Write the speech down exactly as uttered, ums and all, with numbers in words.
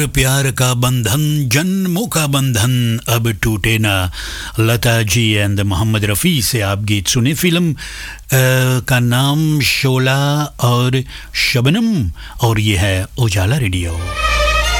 और प्यार का बंधन, जन्मों का बंधन अब टूटे ना। लता जी एंड मोहम्मद रफ़ी से आप गीत सुने। फिल्म का नाम शोला और शबनम, और ये है उजाला रेडियो।